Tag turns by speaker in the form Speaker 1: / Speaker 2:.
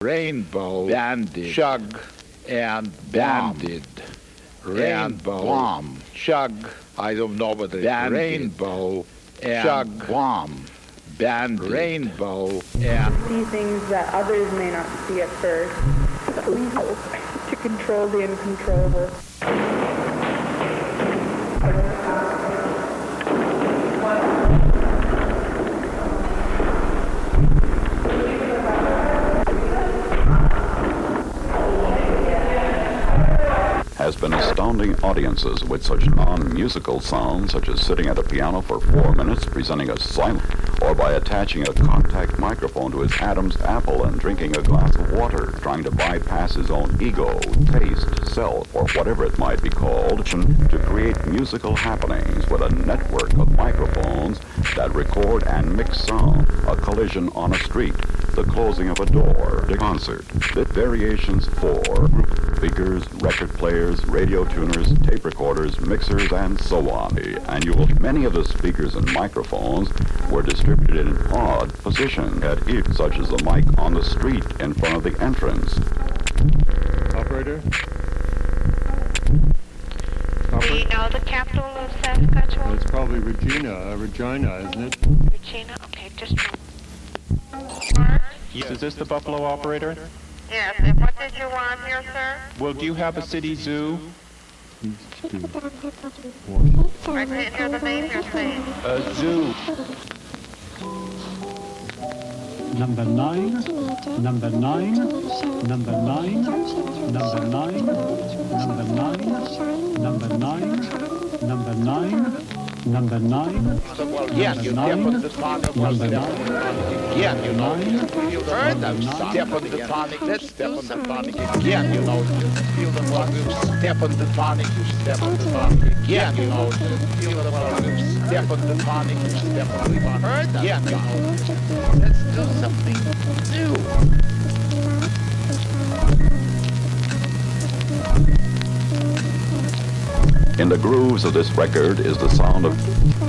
Speaker 1: rainbow,
Speaker 2: banded,
Speaker 1: chug,
Speaker 2: and
Speaker 1: banded,
Speaker 2: rainbow,
Speaker 1: bomb,
Speaker 2: chug,
Speaker 1: I don't know what it is,
Speaker 2: banded,
Speaker 1: rainbow,
Speaker 2: and
Speaker 1: chug,
Speaker 2: bomb, banded,
Speaker 1: rainbow,
Speaker 2: and
Speaker 3: see things that others may not see at first, but we hope to control the uncontrollable.
Speaker 4: Has been astounding audiences with such non-musical sounds, such as sitting at a piano for 4 minutes presenting a silent, or by attaching a contact microphone to his Adam's apple and drinking a glass of water, trying to bypass his own ego, taste, self, or whatever it might be called, to create musical happenings with a network of microphones that record and mix sound, a collision on a street, the closing of a door, the concert, the variations for group speakers, record players, radio tuners, tape recorders, mixers, and so on. And many of the speakers and microphones were distributed in odd positions at each, such as the mic on the street in front of the entrance.
Speaker 5: Operator?
Speaker 6: Do you know the capital of Saskatchewan?
Speaker 5: It's probably Regina, isn't it?
Speaker 6: Regina? Okay, just a moment.
Speaker 7: Is this the Buffalo operator?
Speaker 6: Yes, and what did you want here, sir?
Speaker 7: Well, do you have a city zoo?
Speaker 6: I didn't hear the name you're saying.
Speaker 7: A zoo.
Speaker 8: Number 9, number 9, number 9, number 9, number 9, number 9, number 9, number 9.
Speaker 2: Again, you step on the tonic,
Speaker 8: number 9,
Speaker 2: again, you know, you heard them, step on the tonic, let's step on the tonic again, you know, just feel the volume, step on the tonic, you step on the tonic again, you know, just feel the volume, step on the tonic, you step on the tonic again, you know, let's do something new.
Speaker 4: In the grooves of this record is the sound of